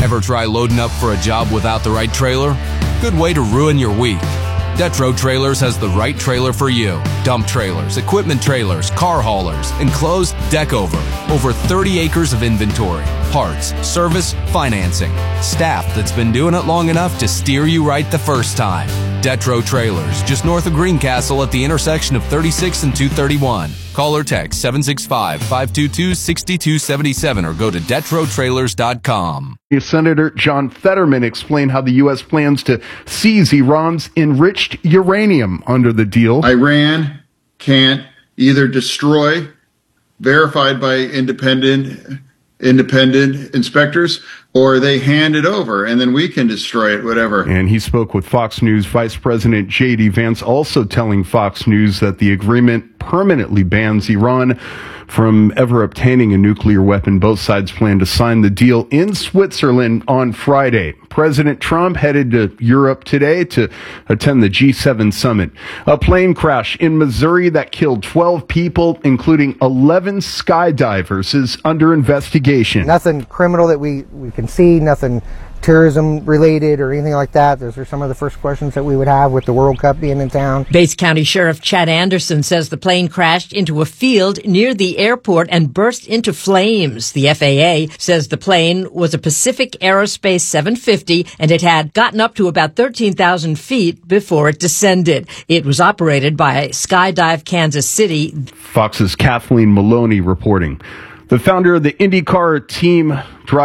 Ever try loading up for a job without the right trailer? Good way to ruin your week. Detro Trailers has the right trailer for you. Dump trailers, equipment trailers, car haulers, enclosed, deck over. Over 30 acres of inventory, parts, service, financing. Staff that's been doing it long enough to steer you right the first time. Detro Trailers, just north of Greencastle at the intersection of 36 and 231. Call or text 765-522-6277 or go to DetroTrailers.com. Senator John Fetterman explained how the U.S. plans to seize Iran's enriched uranium under the deal. Iran can't either destroy, verified by independent inspectors, or they hand it over and then we can destroy it, whatever. And he spoke with Fox News Vice President J.D. Vance, also telling Fox News that the agreement permanently bans Iran from ever obtaining a nuclear weapon. Both sides plan to sign the deal in Switzerland on Friday. President Trump headed to Europe today to attend the G7 summit. A plane crash in Missouri that killed 12 people, including 11 skydivers, is under investigation. Nothing criminal that we can see, nothing terrorism related or anything like that. Those are some of the first questions that we would have with the World Cup being in town. Bates County Sheriff Chad Anderson says the plane crashed into a field near the airport and burst into flames. The FAA says the plane was a Pacific Aerospace 750 and it had gotten up to about 13,000 feet before it descended. It was operated by Skydive Kansas City. Fox's Kathleen Maloney reporting. The founder of the IndyCar team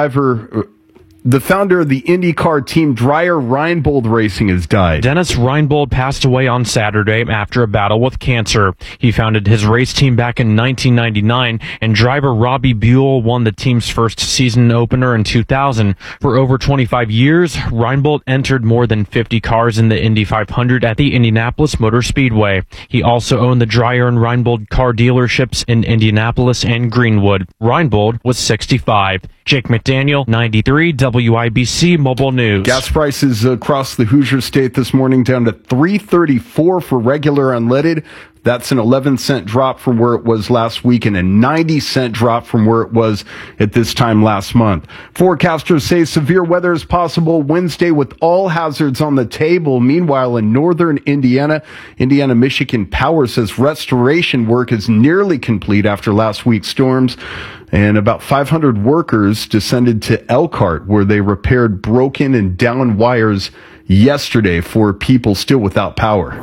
Dreyer Reinbold Racing has died. Dennis Reinbold passed away on Saturday after a battle with cancer. He founded his race team back in 1999, and driver Robbie Buell won the team's first season opener in 2000. For over 25 years, Reinbold entered more than 50 cars in the Indy 500 at the Indianapolis Motor Speedway. He also owned the Dreyer and Reinbold car dealerships in Indianapolis and Greenwood. Reinbold was 65. Jake McDaniel, 93, WIBC Mobile News. Gas prices across the Hoosier State this morning down to $3.34 for regular unleaded. That's an 11-cent drop from where it was last week and a 90-cent drop from where it was at this time last month. Forecasters say severe weather is possible Wednesday with all hazards on the table. Meanwhile, in northern Indiana, Michigan Power says restoration work is nearly complete after last week's storms. And about 500 workers descended to Elkhart, where they repaired broken and down wires yesterday for people still without power.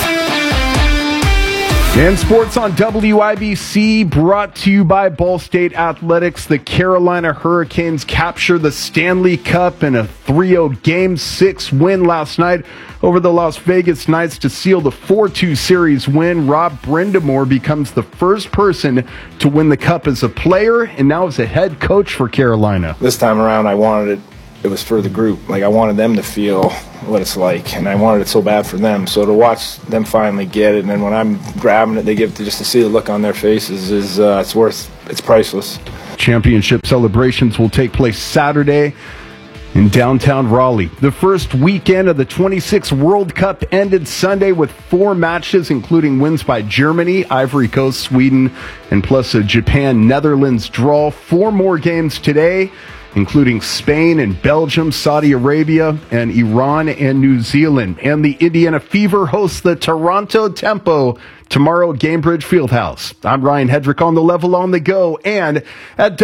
And sports on WIBC, brought to you by Ball State Athletics. The Carolina Hurricanes capture the Stanley Cup in a 3-0 Game 6 win last night over the Las Vegas Knights to seal the 4-2 series win. Rob Brindamore becomes the first person to win the Cup as a player and now as a head coach for Carolina. This time around, I wanted it was for the group. Like, I wanted them to feel what it's like, and I wanted it so bad for them. So to watch them finally get it, and then when I'm grabbing it, they give it just to see the look on their faces is it's priceless. Championship celebrations will take place Saturday in downtown Raleigh. The first weekend of the 26th World Cup ended Sunday with 4 matches, including wins by Germany, Ivory Coast, Sweden, and plus a Japan-Netherlands draw. 4 more games today, including Spain and Belgium, Saudi Arabia, and Iran and New Zealand. And the Indiana Fever hosts the Toronto Tempo tomorrow at Gamebridge Fieldhouse. I'm Ryan Hedrick on the Level on the Go and at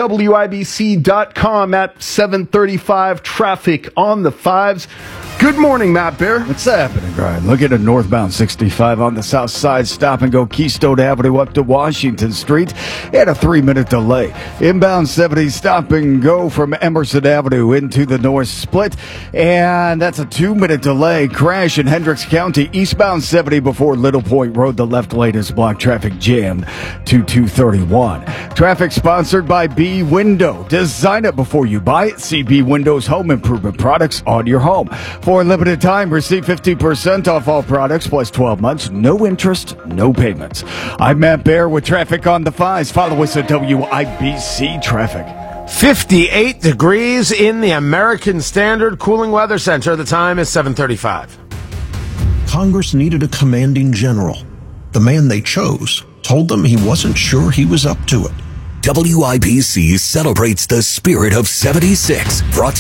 WIBC.com at 7:35 traffic on the 5s. Good morning, Matt Bear. What's happening, Ryan? Look at a northbound 65 on the south side. Stop and go Keystone Avenue up to Washington Street. And a 3-minute delay. Inbound 70, stop and go from Emerson Avenue into the north split. And that's a 2-minute delay. Crash in Hendricks County. Eastbound 70 before Little Point Road. The left lane is blocked. Traffic jammed to 231. Traffic sponsored by B Window. Design it before you buy it. See B Window's home improvement products on your home. For a limited time, receive 50% off all products plus 12 months. No interest, no payments. I'm Matt Bear with traffic on the 5s. Follow us at WIBC Traffic. 58 degrees in the American Standard Cooling Weather Center. The time is 7:35. Congress needed a commanding general. The man they chose told them he wasn't sure he was up to it. WIBC celebrates the spirit of 76. Brought